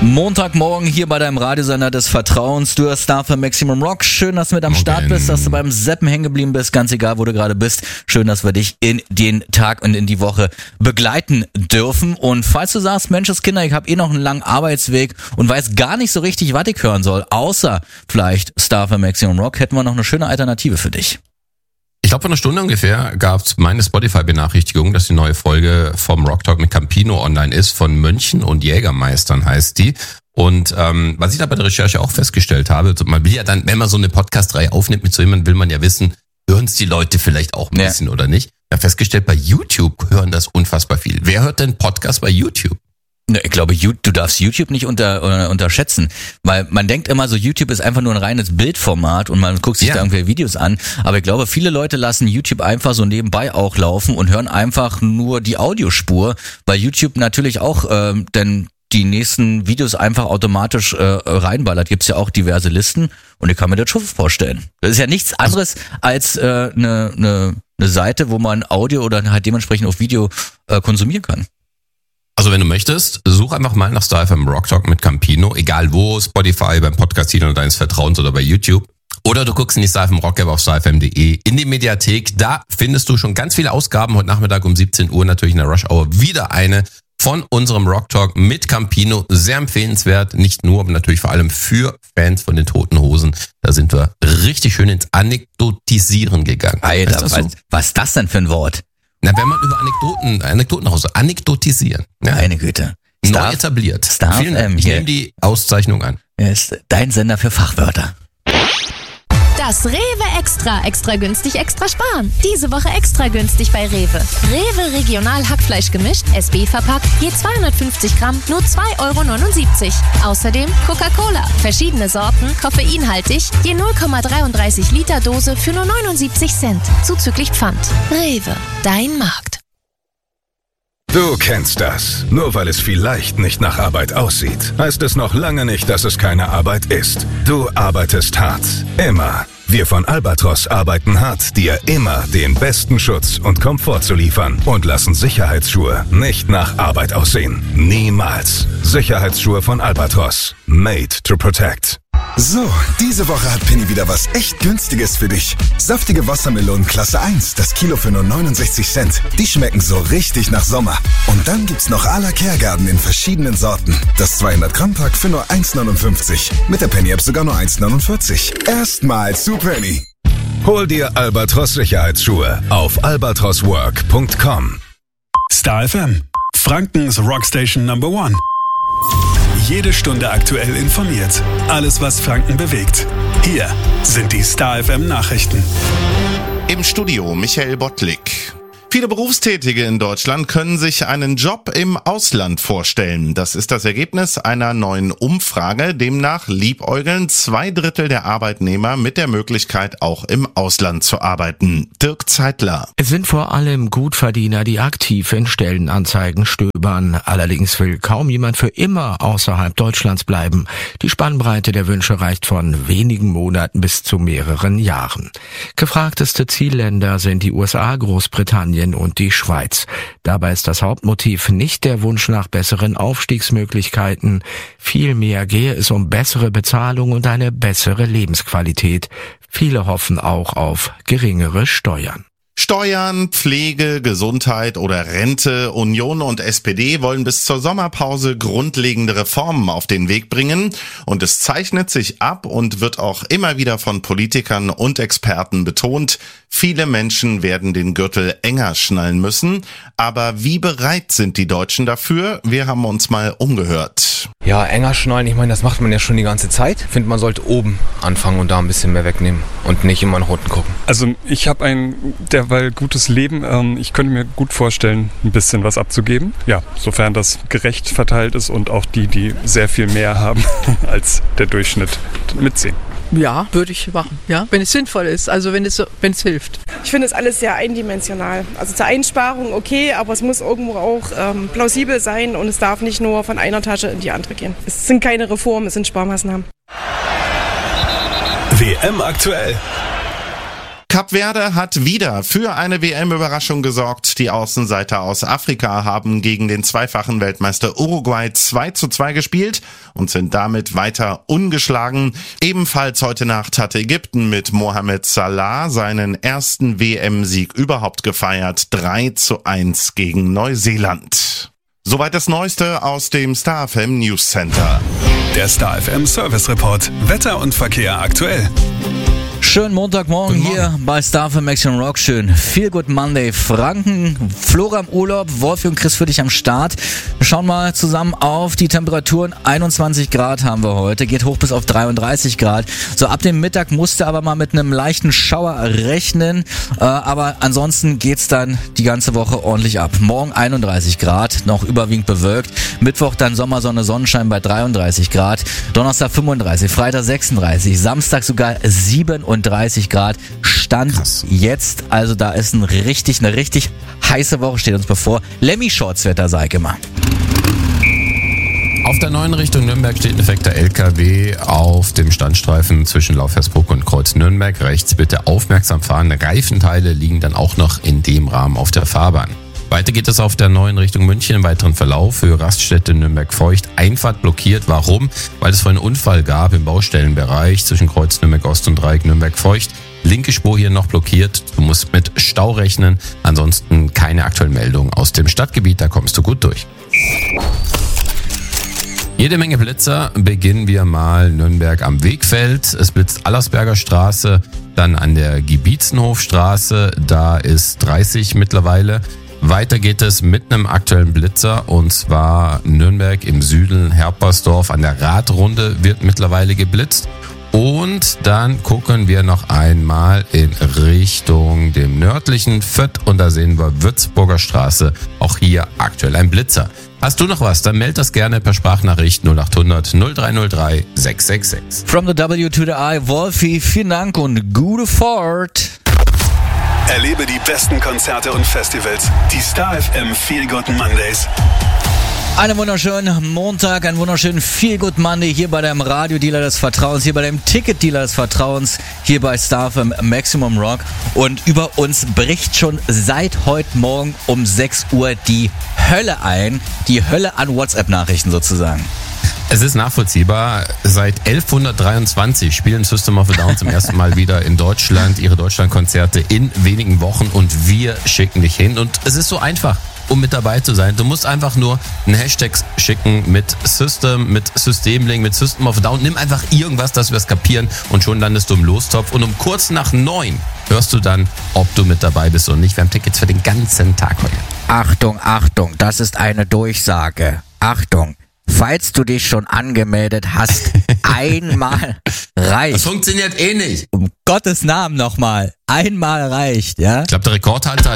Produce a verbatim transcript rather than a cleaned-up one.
Montagmorgen hier bei deinem Radiosender des Vertrauens. Du hörst Star für Maximum Rock. Schön, dass du mit am Start bist, dass du beim Seppen hängen geblieben bist. Ganz egal, wo du gerade bist. Schön, dass wir dich in den Tag und in die Woche begleiten dürfen. Und falls du sagst, Menschenskinder, ich habe eh noch einen langen Arbeitsweg und weiß gar nicht so richtig, was ich hören soll, außer vielleicht Star für Maximum Rock, hätten wir noch eine schöne Alternative für dich. Ich glaube, vor einer Stunde ungefähr gab es meine Spotify-Benachrichtigung, dass die neue Folge vom Rock Talk mit Campino online ist, von Mönchen und Jägermeistern heißt die. Und ähm, was ich da bei der Recherche auch festgestellt habe, man will ja dann, wenn man so eine Podcast-Reihe aufnimmt mit so jemandem, will man ja wissen, hören es die Leute vielleicht auch ein Ja. bisschen oder nicht. Ich habe festgestellt, bei YouTube hören das unfassbar viel. Wer hört denn Podcast bei YouTube? Ne, ich glaube, you- du darfst YouTube nicht unter, äh, unterschätzen, weil man denkt immer so, YouTube ist einfach nur ein reines Bildformat und man guckt sich Ja. da irgendwelche Videos an, aber ich glaube, viele Leute lassen YouTube einfach so nebenbei auch laufen und hören einfach nur die Audiospur, weil YouTube natürlich auch ähm, denn die nächsten Videos einfach automatisch äh, reinballert. Gibt's ja auch diverse Listen und ich kann mir das schon vorstellen. Das ist ja nichts anderes als äh, eine, eine, eine Seite, wo man Audio oder halt dementsprechend auch Video äh, konsumieren kann. Also wenn du möchtest, such einfach mal nach Star F M Rock Talk mit Campino, egal wo, Spotify, beim Podcast-Channel deines Vertrauens oder bei YouTube. Oder du guckst in die Star F M Rock App auf star f m punkt de, in die Mediathek. Da findest du schon ganz viele Ausgaben. Heute Nachmittag um siebzehn Uhr natürlich in der Rush Hour wieder eine von unserem Rock Talk mit Campino. Sehr empfehlenswert, nicht nur, aber natürlich vor allem für Fans von den Toten Hosen. Da sind wir richtig schön ins Anekdotisieren gegangen. Alter, Weißt du das was, so? was ist das denn für ein Wort? Na, wenn man über Anekdoten, Anekdoten nach Hause, anekdotisieren. Ja. Meine Güte. Neu Star, etabliert. Star Vielen F M Dank. Ich hier. nehme die Auszeichnung an. ist dein Sender für Fachwörter. Das Rewe Extra. Extra günstig, extra sparen. Diese Woche extra günstig bei Rewe. Rewe Regional Hackfleisch gemischt, S B verpackt, je zweihundertfünfzig Gramm, nur zwei Euro neunundsiebzig. Außerdem Coca-Cola. Verschiedene Sorten, koffeinhaltig, je null Komma dreiunddreißig Liter Dose für nur neunundsiebzig Cent. Zuzüglich Pfand. Rewe, dein Markt. Du kennst das. Nur weil es vielleicht nicht nach Arbeit aussieht, heißt es noch lange nicht, dass es keine Arbeit ist. Du arbeitest hart. Immer. Wir von Albatros arbeiten hart, dir immer den besten Schutz und Komfort zu liefern und lassen Sicherheitsschuhe nicht nach Arbeit aussehen. Niemals. Sicherheitsschuhe von Albatros. Made to protect. So, diese Woche hat Penny wieder was echt Günstiges für dich. Saftige Wassermelonen Klasse eins, das Kilo für nur neunundsechzig Cent. Die schmecken so richtig nach Sommer. Und dann gibt's noch à la Kergarten in verschiedenen Sorten. Das zweihundert Gramm Pack für nur eins neunundfünfzig. Mit der Penny App sogar nur eins neunundvierzig. Erstmal zu Penny. Hol dir Albatros Sicherheitsschuhe auf albatros work punkt com. Star F M, Frankens Rockstation Number One. Jede Stunde aktuell informiert. Alles, was Franken bewegt. Hier sind die Star F M Nachrichten. Im Studio Michael Bottlik. Viele Berufstätige in Deutschland können sich einen Job im Ausland vorstellen. Das ist das Ergebnis einer neuen Umfrage. Demnach liebäugeln zwei Drittel der Arbeitnehmer mit der Möglichkeit, auch im Ausland zu arbeiten. Dirk Zeitler. Es sind vor allem Gutverdiener, die aktiv in Stellenanzeigen stöbern. Allerdings will kaum jemand für immer außerhalb Deutschlands bleiben. Die Spannbreite der Wünsche reicht von wenigen Monaten bis zu mehreren Jahren. Gefragteste Zielländer sind die U S A, Großbritannien und die Schweiz. Dabei ist das Hauptmotiv nicht der Wunsch nach besseren Aufstiegsmöglichkeiten. Vielmehr gehe es um bessere Bezahlung und eine bessere Lebensqualität. Viele hoffen auch auf geringere Steuern. Steuern, Pflege, Gesundheit oder Rente. Union und S P D wollen bis zur Sommerpause grundlegende Reformen auf den Weg bringen. Und es zeichnet sich ab und wird auch immer wieder von Politikern und Experten betont, viele Menschen werden den Gürtel enger schnallen müssen. Aber wie bereit sind die Deutschen dafür? Wir haben uns mal umgehört. Ja, enger schnallen, ich meine, das macht man ja schon die ganze Zeit. Ich finde, man sollte oben anfangen und da ein bisschen mehr wegnehmen und nicht immer nach unten gucken. Also ich habe ein derweil gutes Leben. Ähm, ich könnte mir gut vorstellen, ein bisschen was abzugeben. Ja, sofern das gerecht verteilt ist und auch die, die sehr viel mehr haben als der Durchschnitt, mitziehen. Ja, würde ich machen, ja, wenn es sinnvoll ist, also wenn es, so, wenn es hilft. Ich finde es alles sehr eindimensional. Also zur Einsparung okay, aber es muss irgendwo auch ähm, plausibel sein und es darf nicht nur von einer Tasche in die andere gehen. Es sind keine Reformen, es sind Sparmaßnahmen. W M aktuell. Kap Verde hat wieder für eine W M-Überraschung gesorgt. Die Außenseiter aus Afrika haben gegen den zweifachen Weltmeister Uruguay zwei zu zwei gespielt und sind damit weiter ungeschlagen. Ebenfalls heute Nacht hatte Ägypten mit Mohamed Salah seinen ersten W M-Sieg überhaupt gefeiert. drei zu eins gegen Neuseeland. Soweit das Neueste aus dem Star F M News Center. Der Star F M Service Report. Wetter und Verkehr aktuell. Schönen Montagmorgen hier bei Star F M Maximum Rock. Schön. Feel Good Monday. Franken, Flora im Urlaub, Wolfi und Chris für dich am Start. Wir schauen mal zusammen auf die Temperaturen. einundzwanzig Grad haben wir heute. Geht hoch bis auf dreiunddreißig Grad. So ab dem Mittag musste aber mal mit einem leichten Schauer rechnen. Äh, aber ansonsten geht's dann die ganze Woche ordentlich ab. Morgen einunddreißig Grad, noch überwiegend bewölkt. Mittwoch dann Sommersonne, Sonnenschein bei dreiunddreißig Grad. Donnerstag fünfunddreißig, Freitag sechsunddreißig, Samstag sogar siebenunddreißig Grad. Stand Krass. Jetzt, also da ist ein richtig, eine richtig heiße Woche steht uns bevor. Lemmy-Shorts-Wetter, sag ich immer. Auf der neuen Richtung Nürnberg steht ein defekter L K W auf dem Standstreifen zwischen Laufhersbruck und Kreuz Nürnberg. Rechts bitte aufmerksam fahren. Reifenteile liegen dann auch noch in dem Rahmen auf der Fahrbahn. Weiter geht es auf der neuen Richtung München im weiteren Verlauf. Für Raststätte Nürnberg-Feucht. Einfahrt blockiert. Warum? Weil es vorhin einen Unfall gab im Baustellenbereich zwischen Kreuz Nürnberg-Ost und Dreieck Nürnberg-Feucht. Linke Spur hier noch blockiert. Du musst mit Stau rechnen. Ansonsten keine aktuellen Meldungen aus dem Stadtgebiet. Da kommst du gut durch. Jede Menge Blitzer. Beginnen wir mal Nürnberg am Wegfeld. Es blitzt Allersberger Straße, dann an der Giebitzenhofstraße. Da ist dreißig mittlerweile. Weiter geht es mit einem aktuellen Blitzer und zwar Nürnberg im Süden, Herpersdorf an der Radrunde wird mittlerweile geblitzt. Und dann gucken wir noch einmal in Richtung dem nördlichen Fürth und da sehen wir Würzburger Straße, auch hier aktuell ein Blitzer. Hast du noch was? Dann meld das gerne per Sprachnachricht null acht hundert null drei null drei sechs sechs sechs. From the W to the I, Wolfi, vielen Dank und gute Fahrt. Erlebe die besten Konzerte und Festivals. Die Star F M Feel Good Mondays. Einen wunderschönen Montag, einen wunderschönen Feel Good Monday hier bei deinem Radiodealer des Vertrauens, hier bei deinem Ticketdealer des Vertrauens, hier bei Star F M Maximum Rock. Und über uns bricht schon seit heute Morgen um sechs Uhr die Hölle ein. Die Hölle an WhatsApp-Nachrichten sozusagen. Es ist nachvollziehbar. Seit elfhundertdreiundzwanzig spielen System of a Down zum ersten Mal wieder in Deutschland ihre Deutschlandkonzerte in wenigen Wochen und wir schicken dich hin. Und es ist so einfach, um mit dabei zu sein. Du musst einfach nur einen Hashtag schicken mit System, mit Systemlink, mit System of a Down. Nimm einfach irgendwas, dass wir es kapieren und schon landest du im Lostopf. Und um kurz nach neun hörst du dann, ob du mit dabei bist oder nicht. Wir haben Tickets für den ganzen Tag heute. Achtung, Achtung, das ist eine Durchsage. Achtung. Falls du dich schon angemeldet hast, einmal reicht. Das funktioniert eh nicht. Um Gottes Namen nochmal. Einmal reicht, ja? Ich glaube, der Rekordhalter